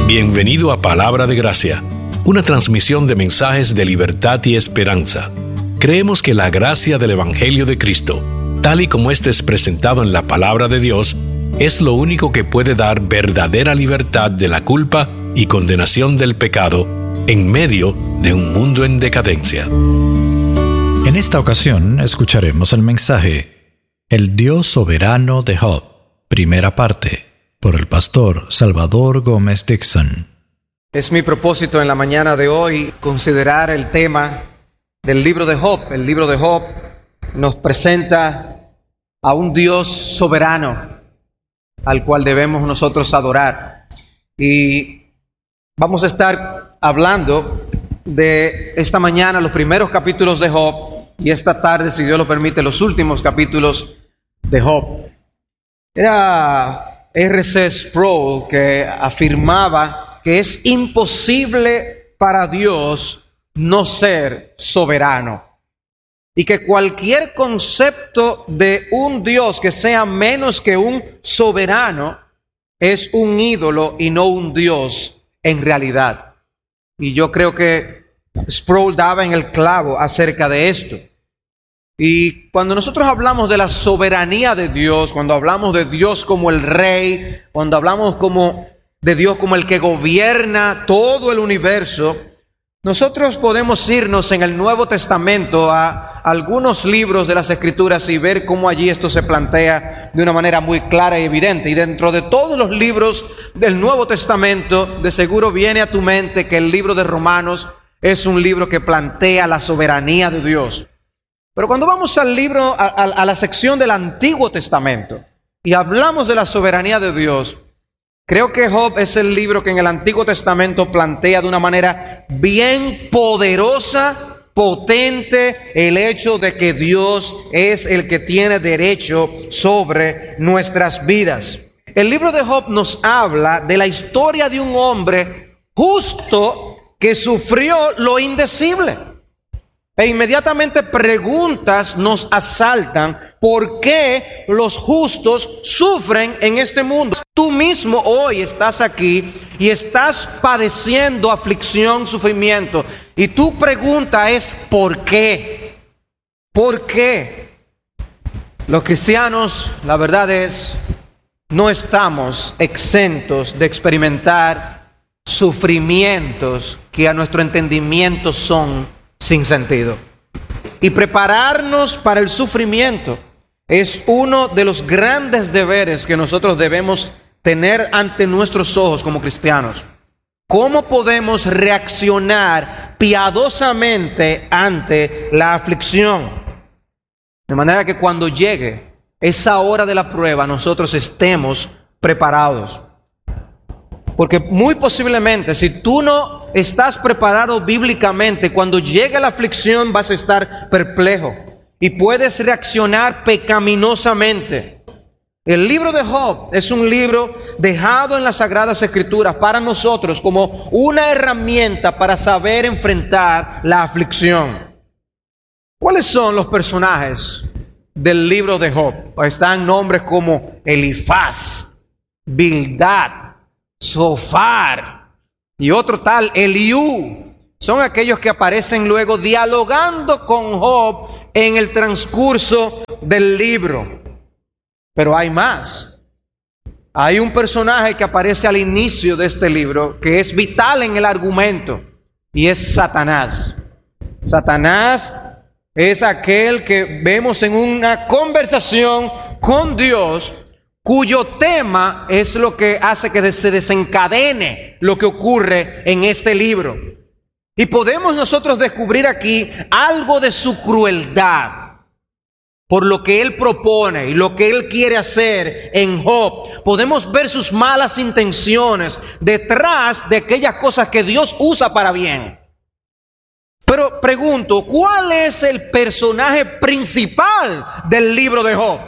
Bienvenido a Palabra de Gracia, una transmisión de mensajes de libertad y esperanza. Creemos que la gracia del Evangelio de Cristo, tal y como éste es presentado en la Palabra de Dios, es lo único que puede dar verdadera libertad de la culpa y condenación del pecado en medio de un mundo en decadencia. En esta ocasión escucharemos el mensaje El Dios soberano de Job, primera parte, por el pastor Salvador Gómez Dixon. Es mi propósito en la mañana de hoy considerar el tema del libro de Job. El libro de Job nos presenta a un Dios soberano al cual debemos nosotros adorar. Y vamos a estar hablando de esta mañana los primeros capítulos de Job y esta tarde, si Dios lo permite, los últimos capítulos de Job. Era R.C. Sproul que afirmaba que es imposible para Dios no ser soberano y que cualquier concepto de un Dios que sea menos que un soberano es un ídolo y no un Dios en realidad. Y yo creo que Sproul daba en el clavo acerca de esto. Y cuando nosotros hablamos de la soberanía de Dios, cuando hablamos de Dios como el Rey, cuando hablamos de Dios como el que gobierna todo el universo, nosotros podemos irnos en el Nuevo Testamento a algunos libros de las Escrituras y ver cómo allí esto se plantea de una manera muy clara y evidente. Y dentro de todos los libros del Nuevo Testamento, de seguro viene a tu mente que el libro de Romanos es un libro que plantea la soberanía de Dios. Pero cuando vamos al libro, a la sección del Antiguo Testamento y hablamos de la soberanía de Dios, creo que Job es el libro que en el Antiguo Testamento plantea de una manera bien poderosa, potente, el hecho de que Dios es el que tiene derecho sobre nuestras vidas. El libro de Job nos habla de la historia de un hombre justo que sufrió lo indecible. E inmediatamente preguntas nos asaltan: ¿por qué los justos sufren en este mundo? Tú mismo hoy estás aquí y estás padeciendo aflicción, sufrimiento. Y tu pregunta es: ¿por qué? ¿Por qué? Los cristianos, la verdad es, no estamos exentos de experimentar sufrimientos que a nuestro entendimiento son sin sentido. Y prepararnos para el sufrimiento es uno de los grandes deberes que nosotros debemos tener ante nuestros ojos como cristianos. ¿Cómo podemos reaccionar piadosamente ante la aflicción? De manera que cuando llegue esa hora de la prueba, nosotros estemos preparados. Porque muy posiblemente, si tú no estás preparado bíblicamente, cuando llegue la aflicción vas a estar perplejo y puedes reaccionar pecaminosamente. El libro de Job es un libro dejado en las Sagradas Escrituras para nosotros como una herramienta para saber enfrentar la aflicción. ¿Cuáles son los personajes del libro de Job? Están nombres como Elifaz, Bildad, Zofar y otro tal Eliú. Son aquellos que aparecen luego dialogando con Job en el transcurso del libro. Pero hay más. Hay un personaje que aparece al inicio de este libro que es vital en el argumento y es Satanás. Satanás es aquel que vemos en una conversación con Dios, cuyo tema es lo que hace que se desencadene lo que ocurre en este libro. Y podemos nosotros descubrir aquí algo de su crueldad por lo que él propone y lo que él quiere hacer en Job. Podemos ver sus malas intenciones detrás de aquellas cosas que Dios usa para bien. Pero pregunto, ¿cuál es el personaje principal del libro de Job?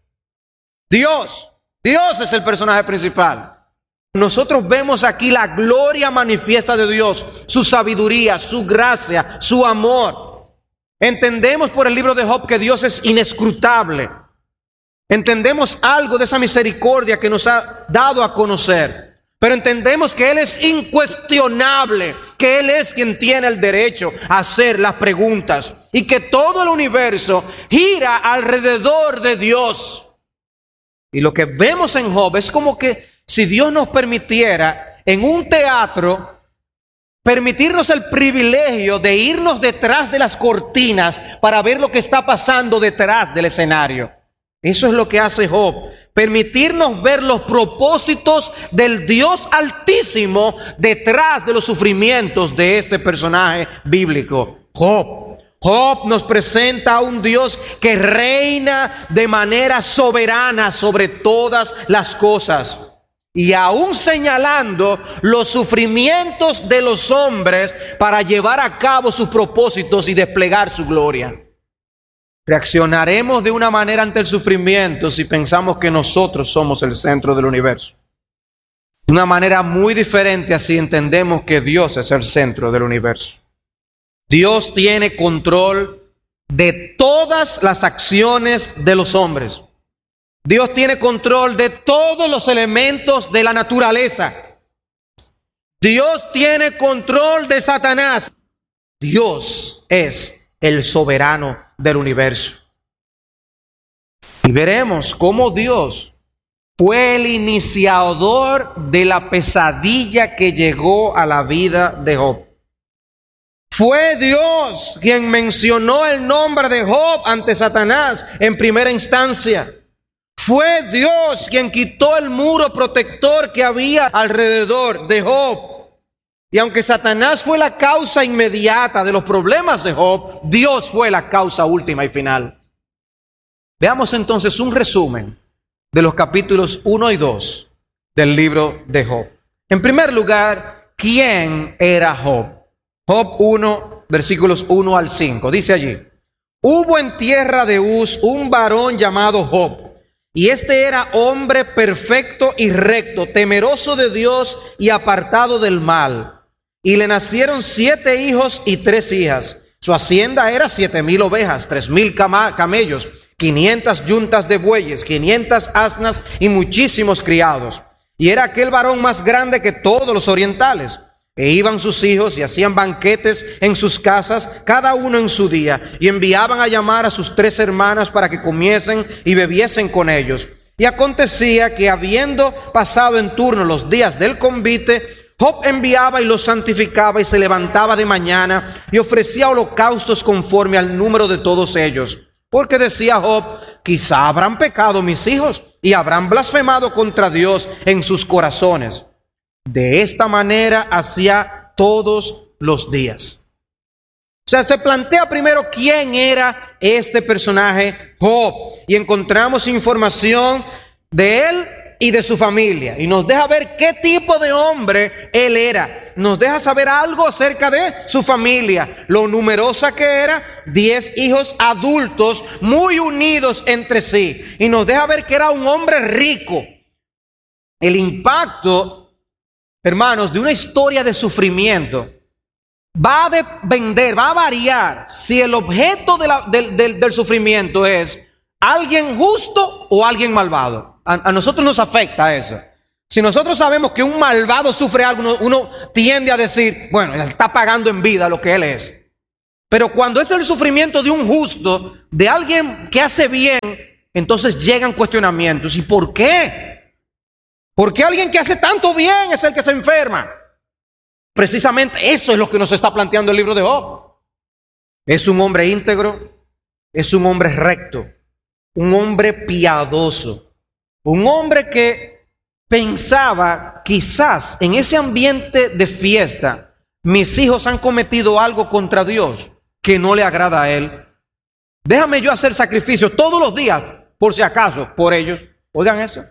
Dios. Dios es el personaje principal. Nosotros vemos aquí la gloria manifiesta de Dios, su sabiduría, su gracia, su amor. Entendemos por el libro de Job que Dios es inescrutable. Entendemos algo de esa misericordia que nos ha dado a conocer. Pero entendemos que Él es incuestionable, que Él es quien tiene el derecho a hacer las preguntas y que todo el universo gira alrededor de Dios. Y lo que vemos en Job es como que si Dios nos permitiera en un teatro permitirnos el privilegio de irnos detrás de las cortinas para ver lo que está pasando detrás del escenario. Eso es lo que hace Job. Permitirnos ver los propósitos del Dios Altísimo detrás de los sufrimientos de este personaje bíblico, Job. Job nos presenta a un Dios que reina de manera soberana sobre todas las cosas. Y aún señalando los sufrimientos de los hombres para llevar a cabo sus propósitos y desplegar su gloria. Reaccionaremos de una manera ante el sufrimiento si pensamos que nosotros somos el centro del universo. De una manera muy diferente así entendemos que Dios es el centro del universo. Dios tiene control de todas las acciones de los hombres. Dios tiene control de todos los elementos de la naturaleza. Dios tiene control de Satanás. Dios es el soberano del universo. Y veremos cómo Dios fue el iniciador de la pesadilla que llegó a la vida de Job. Fue Dios quien mencionó el nombre de Job ante Satanás en primera instancia. Fue Dios quien quitó el muro protector que había alrededor de Job. Y aunque Satanás fue la causa inmediata de los problemas de Job, Dios fue la causa última y final. Veamos entonces un resumen de los capítulos 1 y 2 del libro de Job. En primer lugar, ¿quién era Job? Job 1, versículos 1 al 5. Dice allí: hubo en tierra de Uz un varón llamado Job. Y este era hombre perfecto y recto, temeroso de Dios y apartado del mal. Y le nacieron 7 hijos y 3 hijas. Su hacienda era 7,000 ovejas, 3,000 camellos, 500 yuntas de bueyes, 500 asnas y muchísimos criados. Y era aquel varón más grande que todos los orientales. E iban sus hijos y hacían banquetes en sus casas, cada uno en su día, y enviaban a llamar a sus 3 hermanas para que comiesen y bebiesen con ellos. Y acontecía que, habiendo pasado en turno los días del convite, Job enviaba y los santificaba y se levantaba de mañana y ofrecía holocaustos conforme al número de todos ellos. Porque decía Job: quizá habrán pecado mis hijos y habrán blasfemado contra Dios en sus corazones. De esta manera hacía todos los días. O sea, se plantea primero quién era este personaje Job. Y encontramos información de él y de su familia. Y nos deja ver qué tipo de hombre él era. Nos deja saber algo acerca de su familia. Lo numerosa que era, 10 hijos adultos muy unidos entre sí. Y nos deja ver que era un hombre rico. El impacto, hermanos, de una historia de sufrimiento va a depender, va a variar si el objeto del sufrimiento es alguien justo o alguien malvado. A nosotros nos afecta eso. Si nosotros sabemos que un malvado sufre algo, uno tiende a decir: bueno, él está pagando en vida lo que él es. Pero cuando es el sufrimiento de un justo, de alguien que hace bien, entonces llegan cuestionamientos. ¿Y por qué? ¿Por qué alguien que hace tanto bien es el que se enferma? Precisamente eso es lo que nos está planteando el libro de Job. Es un hombre íntegro, es un hombre recto, un hombre piadoso, un hombre que pensaba: quizás en ese ambiente de fiesta mis hijos han cometido algo contra Dios que no le agrada a él. Déjame yo hacer sacrificios todos los días, por si acaso, por ellos. Oigan eso.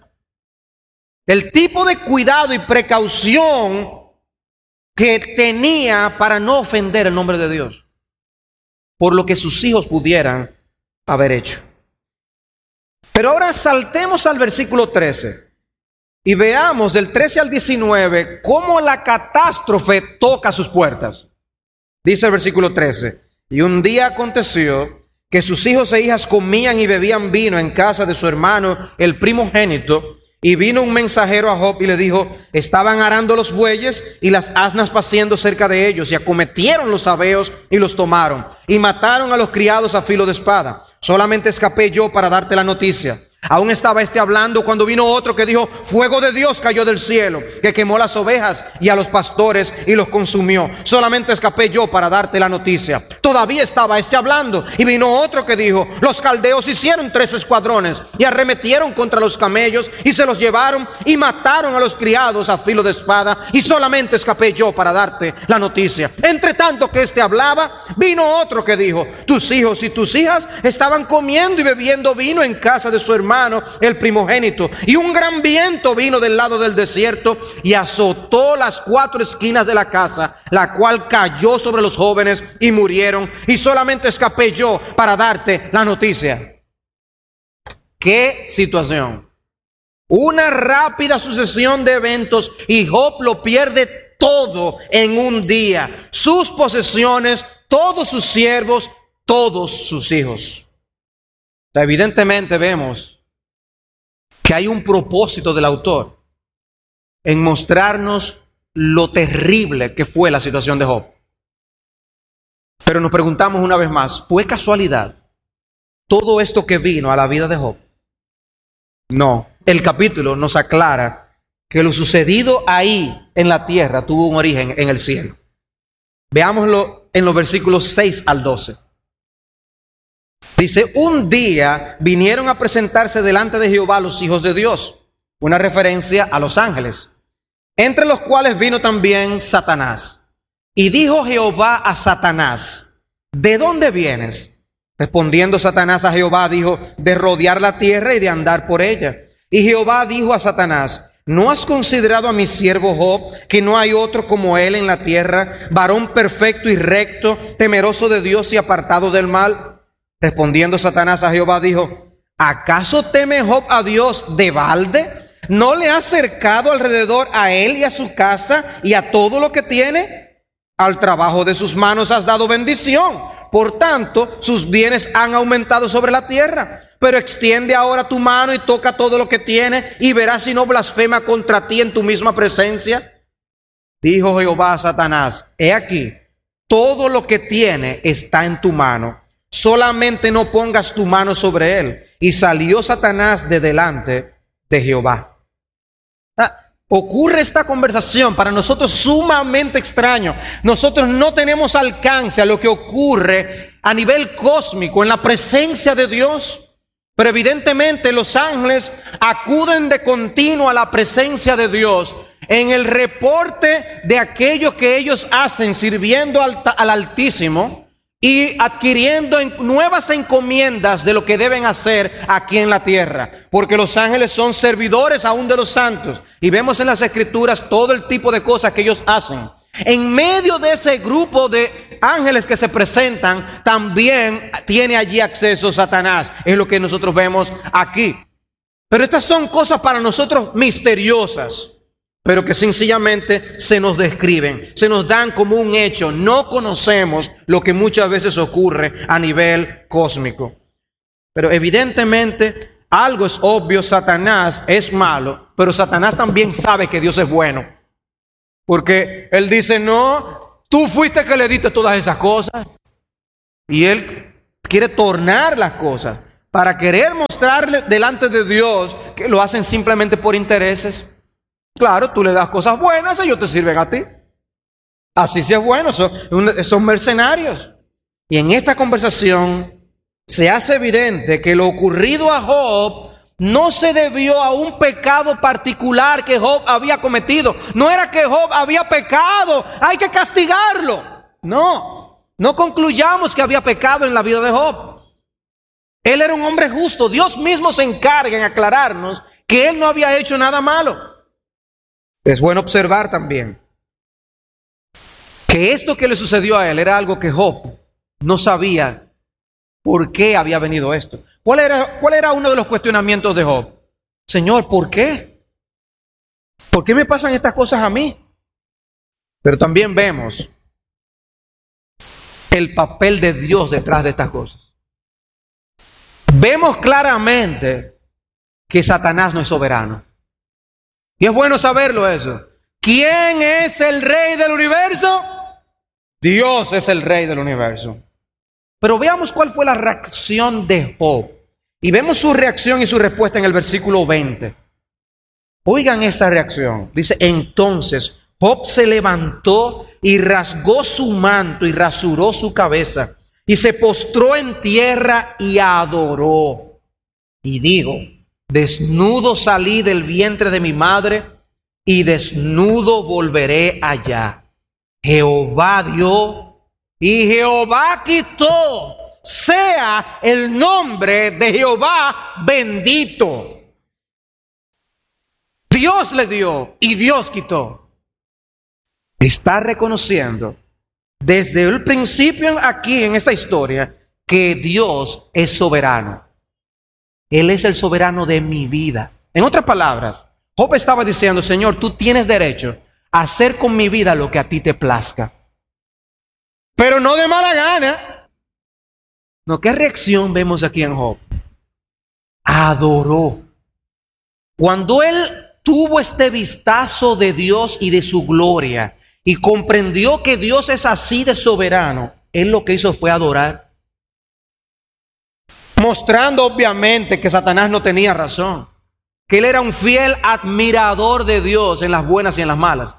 El tipo de cuidado y precaución que tenía para no ofender el nombre de Dios, por lo que sus hijos pudieran haber hecho. Pero ahora saltemos al versículo 13 y veamos del 13 al 19 cómo la catástrofe toca sus puertas. Dice el versículo 13: y un día aconteció que sus hijos e hijas comían y bebían vino en casa de su hermano el primogénito. Y vino un mensajero a Job y le dijo: estaban arando los bueyes y las asnas paciendo cerca de ellos, y acometieron los sabeos y los tomaron, y mataron a los criados a filo de espada. Solamente escapé yo para darte la noticia. Aún estaba hablando cuando vino otro que dijo: fuego de Dios cayó del cielo, que quemó las ovejas y a los pastores y los consumió. Solamente escapé yo para darte la noticia. Todavía estaba hablando y vino otro que dijo: los caldeos hicieron 3 escuadrones y arremetieron contra los camellos y se los llevaron y mataron a los criados a filo de espada. Y solamente escapé yo para darte la noticia. Entre tanto que hablaba, vino otro que dijo: tus hijos y tus hijas estaban comiendo y bebiendo vino en casa de su hermano el primogénito, y un gran viento vino del lado del desierto y azotó las 4 esquinas de la casa, la cual cayó sobre los jóvenes y murieron, y solamente escapé yo para darte la noticia. ¿Qué situación? Una rápida sucesión de eventos y Job lo pierde todo en un día: sus posesiones, todos sus siervos, todos sus hijos. Evidentemente vemos que hay un propósito del autor en mostrarnos lo terrible que fue la situación de Job. Pero nos preguntamos una vez más: ¿fue casualidad todo esto que vino a la vida de Job? No. El capítulo nos aclara que lo sucedido ahí en la tierra tuvo un origen en el cielo. Veámoslo en los versículos 6 al 12. Dice: un día vinieron a presentarse delante de Jehová los hijos de Dios, una referencia a los ángeles, entre los cuales vino también Satanás. Y dijo Jehová a Satanás: ¿de dónde vienes? Respondiendo Satanás a Jehová, dijo: de rodear la tierra y de andar por ella. Y Jehová dijo a Satanás: ¿no has considerado a mi siervo Job, que no hay otro como él en la tierra, varón perfecto y recto, temeroso de Dios y apartado del mal? Respondiendo Satanás a Jehová, dijo: ¿acaso teme Job a Dios de balde? ¿No le has cercado alrededor a él y a su casa y a todo lo que tiene? Al trabajo de sus manos has dado bendición. Por tanto, sus bienes han aumentado sobre la tierra. Pero extiende ahora tu mano y toca todo lo que tiene, y verás si no blasfema contra ti en tu misma presencia. Dijo Jehová a Satanás: he aquí, todo lo que tiene está en tu mano. Solamente no pongas tu mano sobre él. Y salió Satanás de delante de Jehová. Ocurre esta conversación para nosotros sumamente extraño. Nosotros no tenemos alcance a lo que ocurre a nivel cósmico en la presencia de Dios. Pero evidentemente los ángeles acuden de continuo a la presencia de Dios en el reporte de aquello que ellos hacen sirviendo al Altísimo y adquiriendo nuevas encomiendas de lo que deben hacer aquí en la tierra. Porque los ángeles son servidores aún de los santos. Y vemos en las Escrituras todo el tipo de cosas que ellos hacen. En medio de ese grupo de ángeles que se presentan, también tiene allí acceso Satanás. Es lo que nosotros vemos aquí. Pero estas son cosas para nosotros misteriosas, pero que sencillamente se nos describen, se nos dan como un hecho. No conocemos lo que muchas veces ocurre a nivel cósmico. Pero evidentemente algo es obvio: Satanás es malo, pero Satanás también sabe que Dios es bueno. Porque él dice: no, tú fuiste que le diste todas esas cosas. Y él quiere tornar las cosas para querer mostrarle delante de Dios que lo hacen simplemente por intereses. Claro, tú le das cosas buenas y ellos te sirven a ti. Así sí es bueno, son mercenarios. Y en esta conversación se hace evidente que lo ocurrido a Job no se debió a un pecado particular que Job había cometido. No era que Job había pecado, hay que castigarlo. No concluyamos que había pecado en la vida de Job. Él era un hombre justo. Dios mismo se encarga en aclararnos que él no había hecho nada malo. Es bueno observar también que esto que le sucedió a él era algo que Job no sabía por qué había venido esto. ¿Cuál era uno de los cuestionamientos de Job? Señor, ¿por qué? ¿Por qué me pasan estas cosas a mí? Pero también vemos el papel de Dios detrás de estas cosas. Vemos claramente que Satanás no es soberano. Y es bueno saberlo eso. ¿Quién es el rey del universo? Dios es el rey del universo. Pero veamos cuál fue la reacción de Job. Y vemos su reacción y su respuesta en el versículo 20. Oigan esta reacción. Dice, entonces Job se levantó y rasgó su manto y rasuró su cabeza. Y se postró en tierra y adoró. Y dijo, desnudo salí del vientre de mi madre y desnudo volveré allá. Jehová dio y Jehová quitó. Sea el nombre de Jehová bendito. Dios le dio y Dios quitó. Está reconociendo desde el principio aquí en esta historia que Dios es soberano. Él es el soberano de mi vida. En otras palabras, Job estaba diciendo, Señor, tú tienes derecho a hacer con mi vida lo que a ti te plazca. Pero no de mala gana. No, ¿qué reacción vemos aquí en Job? Adoró. Cuando él tuvo este vistazo de Dios y de su gloria y comprendió que Dios es así de soberano, él lo que hizo fue adorar. Mostrando obviamente que Satanás no tenía razón, que él era un fiel admirador de Dios en las buenas y en las malas.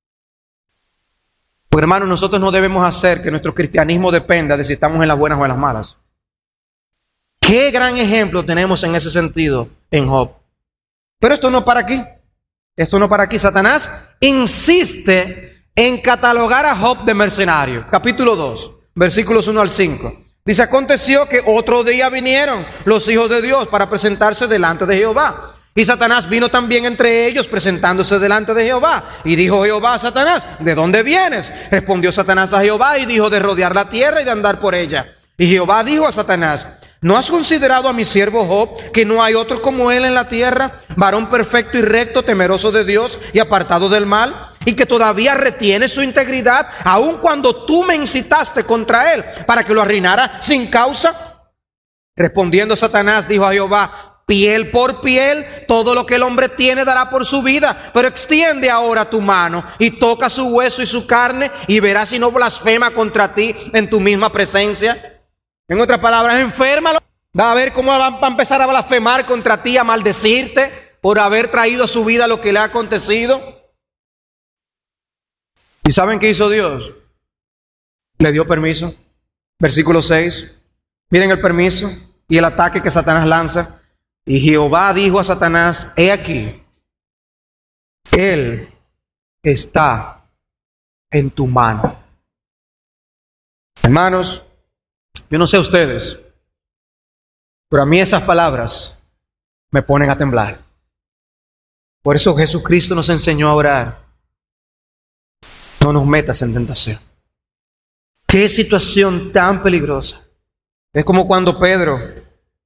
Porque hermanos, nosotros no debemos hacer que nuestro cristianismo dependa de si estamos en las buenas o en las malas. Qué gran ejemplo tenemos en ese sentido en Job. Pero esto no para aquí. Esto no para aquí. Satanás insiste en catalogar a Job de mercenario. Capítulo 2, versículos 1 al 5. Dice, aconteció que otro día vinieron los hijos de Dios para presentarse delante de Jehová. Y Satanás vino también entre ellos presentándose delante de Jehová. Y dijo Jehová a Satanás, ¿de dónde vienes? Respondió Satanás a Jehová y dijo, de rodear la tierra y de andar por ella. Y Jehová dijo a Satanás, ¿no has considerado a mi siervo Job, que no hay otro como él en la tierra, varón perfecto y recto, temeroso de Dios y apartado del mal, y que todavía retiene su integridad, aun cuando tú me incitaste contra él, para que lo arruinara sin causa? Respondiendo Satanás, dijo a Jehová, piel por piel, todo lo que el hombre tiene dará por su vida, pero extiende ahora tu mano y toca su hueso y su carne, y verás si no blasfema contra ti en tu misma presencia. En otras palabras, enférmalo. Va a ver cómo va a empezar a blasfemar contra ti, a maldecirte por haber traído a su vida lo que le ha acontecido. ¿Y saben qué hizo Dios? Le dio permiso. Versículo 6. Miren el permiso y el ataque que Satanás lanza. Y Jehová dijo a Satanás, he aquí, él está en tu mano. Hermanos, yo no sé ustedes, pero a mí esas palabras me ponen a temblar. Por eso Jesucristo nos enseñó a orar. No nos metas en tentación. Qué situación tan peligrosa. Es como cuando Pedro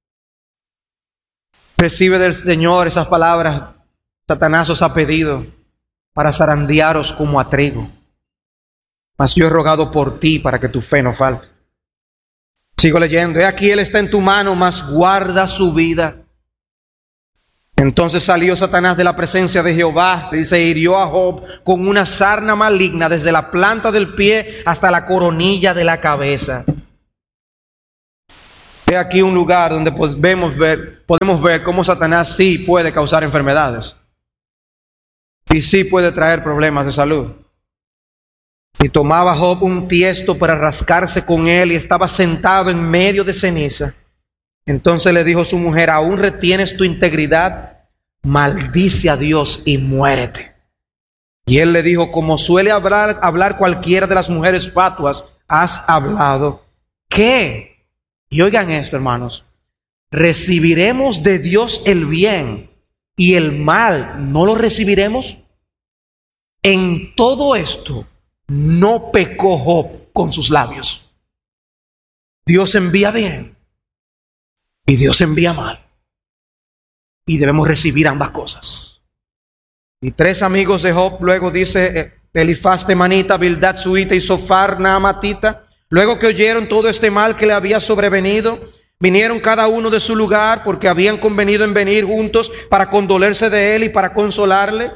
recibe del Señor esas palabras, Satanás os ha pedido para zarandearos como a trigo, mas yo he rogado por ti para que tu fe no falte. Sigo leyendo, he aquí él está en tu mano, mas guarda su vida. Entonces salió Satanás de la presencia de Jehová, dice, hirió a Job con una sarna maligna desde la planta del pie hasta la coronilla de la cabeza. He aquí un lugar donde podemos ver cómo Satanás sí puede causar enfermedades. Y sí puede traer problemas de salud. Y tomaba Job un tiesto para rascarse con él y estaba sentado en medio de ceniza. Entonces le dijo su mujer, ¿aún retienes tu integridad? Maldice a Dios y muérete. Y él le dijo, como suele hablar cualquiera de las mujeres fatuas, has hablado. ¿Qué? Y oigan esto, hermanos, ¿recibiremos de Dios el bien y el mal no lo recibiremos? En todo esto no pecó Job con sus labios. Dios envía bien y Dios envía mal. Y debemos recibir ambas cosas. Y tres amigos de Job, luego dice Elifaz temanita, Bildad suita y Sofar naamatita, luego que oyeron todo este mal que le había sobrevenido, vinieron cada uno de su lugar porque habían convenido en venir juntos para condolerse de él y para consolarle.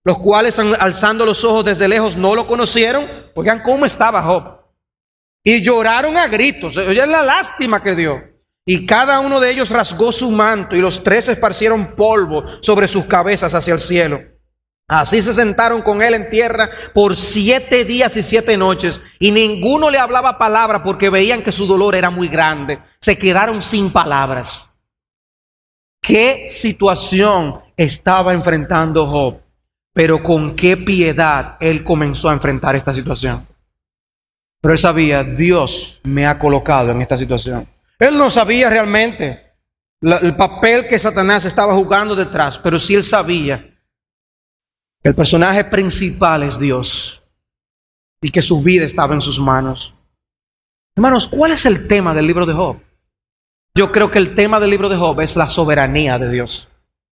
los cuales alzando los ojos desde lejos no lo conocieron. Oigan cómo estaba Job. Y lloraron a gritos. Oigan la lástima que dio. Y cada uno de ellos rasgó su manto, y los 3 esparcieron polvo sobre sus cabezas hacia el cielo. Así se sentaron con él en tierra por 7 días y 7 noches, y ninguno le hablaba palabra porque veían que su dolor era muy grande. Se quedaron sin palabras. ¿Qué situación estaba enfrentando Job? Pero con qué piedad él comenzó a enfrentar esta situación. Pero él sabía, Dios me ha colocado en esta situación. Él no sabía realmente el papel que Satanás estaba jugando detrás, pero sí él sabía que el personaje principal es Dios y que su vida estaba en sus manos. Hermanos, ¿cuál es el tema del libro de Job? Yo creo que el tema del libro de Job es la soberanía de Dios.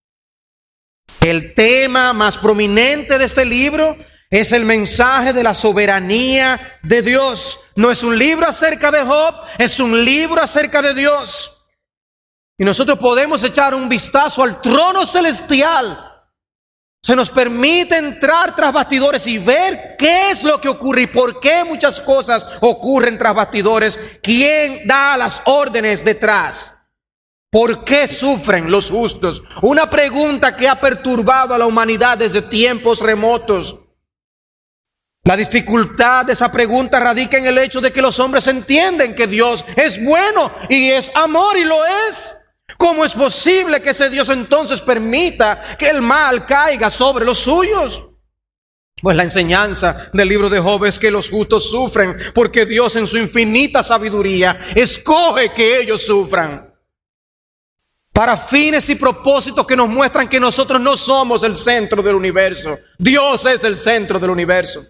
El tema más prominente de este libro es el mensaje de la soberanía de Dios. No es un libro acerca de Job, es un libro acerca de Dios. Y nosotros podemos echar un vistazo al trono celestial. Se nos permite entrar tras bastidores y ver qué es lo que ocurre y por qué muchas cosas ocurren tras bastidores. ¿Quién da las órdenes detrás? ¿Por qué sufren los justos? Una pregunta que ha perturbado a la humanidad desde tiempos remotos. La dificultad de esa pregunta radica en el hecho de que los hombres entienden que Dios es bueno y es amor, y lo es. ¿Cómo es posible que ese Dios entonces permita que el mal caiga sobre los suyos? Pues la enseñanza del libro de Job es que los justos sufren porque Dios en su infinita sabiduría escoge que ellos sufran para fines y propósitos que nos muestran que nosotros no somos el centro del universo. Dios es el centro del universo.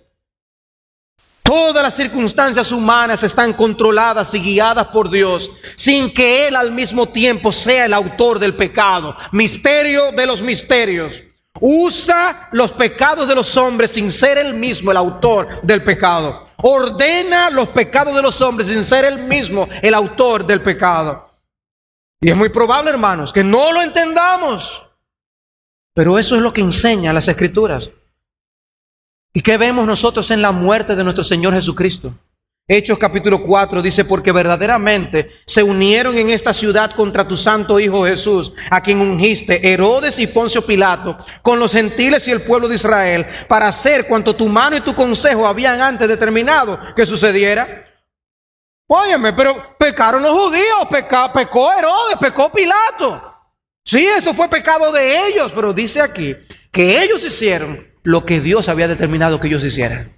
Todas las circunstancias humanas están controladas y guiadas por Dios, sin que Él al mismo tiempo sea el autor del pecado. Misterio de los misterios. Usa los pecados de los hombres sin ser Él mismo el autor del pecado. Ordena los pecados de los hombres sin ser Él mismo el autor del pecado. Y es muy probable, hermanos, que no lo entendamos. Pero eso es lo que enseñan las Escrituras. ¿Y qué vemos nosotros en la muerte de nuestro Señor Jesucristo? Hechos capítulo 4 dice: porque verdaderamente se unieron en esta ciudad contra tu santo Hijo Jesús, a quien ungiste Herodes y Poncio Pilato, con los gentiles y el pueblo de Israel, para hacer cuanto tu mano y tu consejo habían antes determinado que sucediera. Óyeme, pero pecaron los judíos, pecó Herodes, pecó Pilato. Sí, eso fue pecado de ellos, pero dice aquí que ellos hicieron lo que Dios había determinado que ellos hicieran.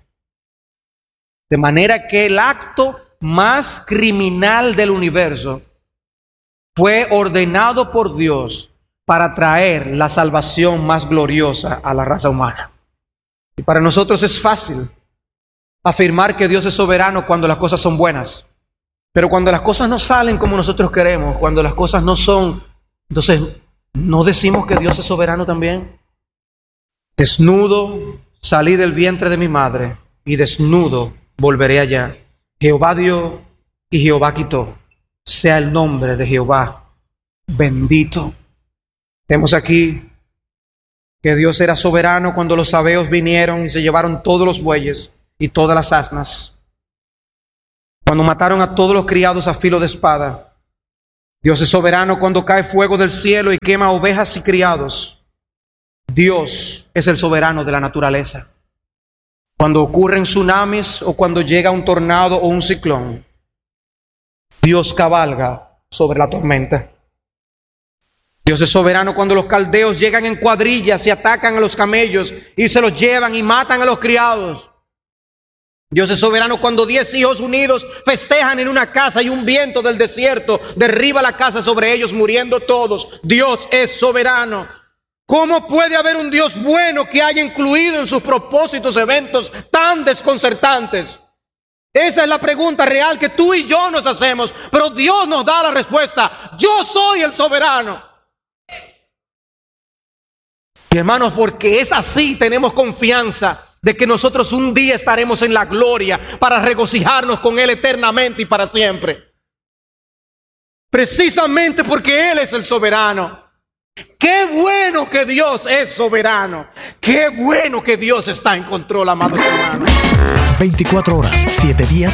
De manera que el acto más criminal del universo fue ordenado por Dios para traer la salvación más gloriosa a la raza humana. Y para nosotros es fácil afirmar que Dios es soberano cuando las cosas son buenas. Pero cuando las cosas no salen como nosotros queremos, cuando las cosas no son, entonces, ¿no decimos que Dios es soberano también? Desnudo salí del vientre de mi madre, y desnudo volveré allá. Jehová dio y Jehová quitó. Sea el nombre de Jehová bendito. Vemos aquí que Dios era soberano cuando los sabeos vinieron y se llevaron todos los bueyes y todas las asnas. Cuando mataron a todos los criados a filo de espada. Dios es soberano cuando cae fuego del cielo y quema ovejas y criados. Dios es el soberano de la naturaleza. Cuando ocurren tsunamis o cuando llega un tornado o un ciclón, Dios cabalga sobre la tormenta. Dios es soberano cuando los caldeos llegan en cuadrillas y atacan a los camellos y se los llevan y matan a los criados. Dios es soberano cuando 10 hijos unidos festejan en una casa y un viento del desierto derriba la casa sobre ellos, muriendo todos. Dios es soberano. ¿Cómo puede haber un Dios bueno que haya incluido en sus propósitos eventos tan desconcertantes? Esa es la pregunta real que tú y yo nos hacemos, pero Dios nos da la respuesta: yo soy el soberano. Y hermanos, porque es así, tenemos confianza de que nosotros un día estaremos en la gloria para regocijarnos con Él eternamente y para siempre. Precisamente porque Él es el soberano. Qué bueno que Dios es soberano. Qué bueno que Dios está en control, amados hermanos. 24 horas, 7 días